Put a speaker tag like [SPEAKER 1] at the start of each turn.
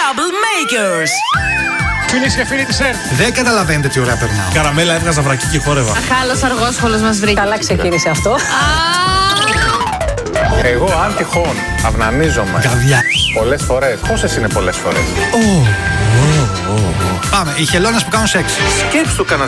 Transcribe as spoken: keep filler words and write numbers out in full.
[SPEAKER 1] Troublemakers.
[SPEAKER 2] Φίλες και φίλοι της ΕΡΤ.
[SPEAKER 3] Δεν καταλαβαίνετε τι ωραία περνάω.
[SPEAKER 2] Καραμέλα έβγαζα βρακί και χόρευα.
[SPEAKER 4] Αχάλος αργόσχολος μας βρήκε.
[SPEAKER 5] Καλά ξεκίνησε αυτό.
[SPEAKER 6] Εγώ αν τυχόν αυνανίζομαι
[SPEAKER 3] Καβιά.
[SPEAKER 6] πολλές φορές. Πόσες είναι πολλές φορές?
[SPEAKER 3] Πάμε, οι χελώνες που κάνουν σεξ.
[SPEAKER 6] Σκέψου κανένα